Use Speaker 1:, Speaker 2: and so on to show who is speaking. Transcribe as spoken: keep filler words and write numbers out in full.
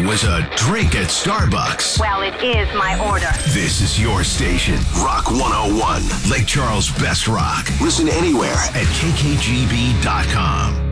Speaker 1: was a drink at Starbucks.
Speaker 2: Well, it is my order.
Speaker 1: This is your station, Rock one oh one, Lake Charles' best rock. Listen anywhere at K K G B dot com.